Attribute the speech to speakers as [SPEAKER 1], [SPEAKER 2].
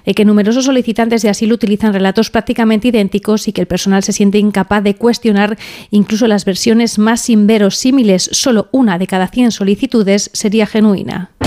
[SPEAKER 1] que numerosos solicitantes de asilo utilizan relatos prácticamente idénticos y que el personal se siente incapaz de cuestionar incluso las versiones más inverosímiles. Solo una de cada 100 solicitudes sería genuina.